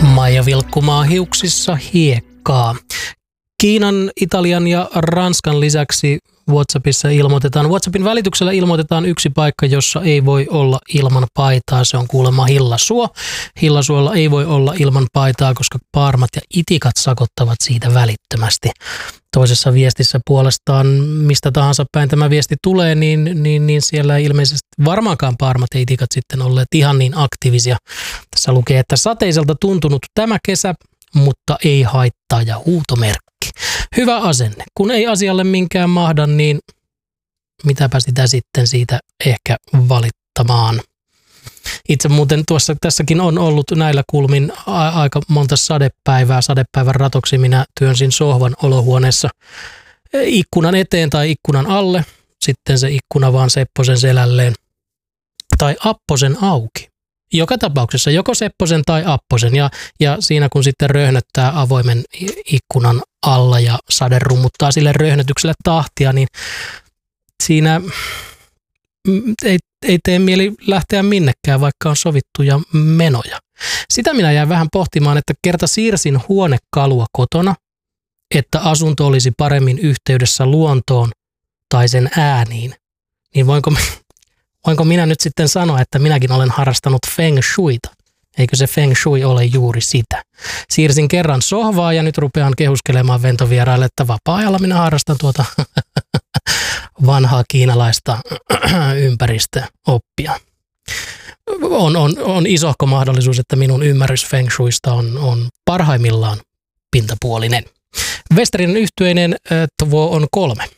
Maija vilkkumaa hiuksissa hiekkaa. Kiinan, Italian ja Ranskan lisäksi WhatsAppin välityksellä ilmoitetaan yksi paikka, jossa ei voi olla ilman paitaa. Se on kuulemma Hillasuo. Hillasuolla ei voi olla ilman paitaa, koska paarmat ja itikat sakottavat siitä välittömästi. Toisessa viestissä puolestaan, mistä tahansa päin tämä viesti tulee, niin siellä ei ilmeisesti varmaankaan paarmat ja itikat sitten olleet ihan niin aktiivisia. Tässä lukee, että sateiselta tuntunut tämä kesä, mutta ei haittaa ja huutomerkki. Hyvä asenne. Kun ei asialle minkään mahda, niin mitäpä sitä sitten siitä ehkä valittamaan. Itse muuten tässäkin on ollut näillä kulmin aika monta sadepäivää. Sadepäivän ratoksi minä työnsin sohvan olohuoneessa ikkunan eteen tai ikkunan alle. Sitten se ikkuna vaan Sepposen selälleen. Tai Apposen auki. Joka tapauksessa joko Sepposen tai Apposen. Ja siinä kun sitten röhnöttää avoimen ikkunan alla ja sade rummuttaa sille röhnötykselle tahtia, niin siinä ei tee mieli lähteä minnekään, vaikka on sovittuja menoja. Sitä minä jäin vähän pohtimaan, että kerta siirsin huonekalua kotona, että asunto olisi paremmin yhteydessä luontoon tai sen ääniin, niin voinko minä nyt sitten sanoa, että minäkin olen harrastanut feng shuita? Eikö se feng shui ole juuri sitä? Siirsin kerran sohvaa ja nyt rupean kehuskelemaan ventovieraille, että vapaa-ajalla minä harrastan tuota vanhaa kiinalaista ympäristöoppia. On isohko mahdollisuus, että minun ymmärrys feng shuista on parhaimmillaan pintapuolinen. Westerinen yhtyeinen tuo on 3.